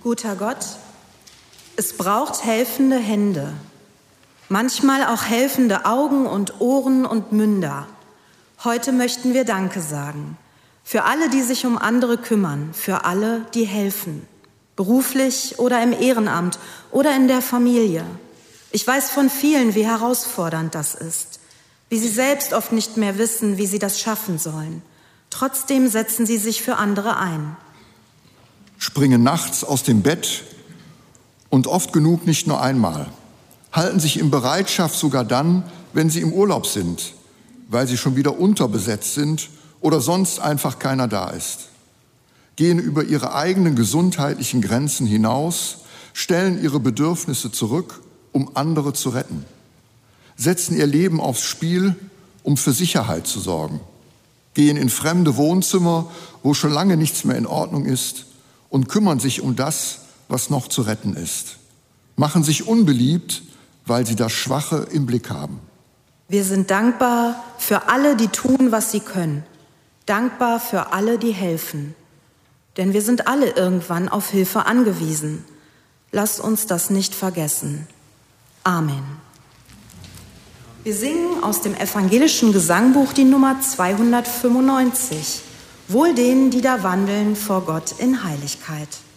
Guter Gott, es braucht helfende Hände, manchmal auch helfende Augen und Ohren und Münder. Heute möchten wir Danke sagen für alle, die sich um andere kümmern, für alle, die helfen, beruflich oder im Ehrenamt oder in der Familie. Ich weiß von vielen, wie herausfordernd das ist, wie sie selbst oft nicht mehr wissen, wie sie das schaffen sollen. Trotzdem setzen sie sich für andere ein. Springen nachts aus dem Bett und oft genug nicht nur einmal, halten sich in Bereitschaft sogar dann, wenn sie im Urlaub sind, weil sie schon wieder unterbesetzt sind oder sonst einfach keiner da ist, gehen über ihre eigenen gesundheitlichen Grenzen hinaus, stellen ihre Bedürfnisse zurück, um andere zu retten, setzen ihr Leben aufs Spiel, um für Sicherheit zu sorgen, gehen in fremde Wohnzimmer, wo schon lange nichts mehr in Ordnung ist, und kümmern sich um das, was noch zu retten ist, machen sich unbeliebt, weil sie das Schwache im Blick haben. Wir sind dankbar für alle, die tun, was sie können, dankbar für alle, die helfen, denn wir sind alle irgendwann auf Hilfe angewiesen. Lass uns das nicht vergessen. Amen. Wir singen aus dem evangelischen Gesangbuch die Nummer 295. Wohl denen, die da wandeln vor Gott in Heiligkeit.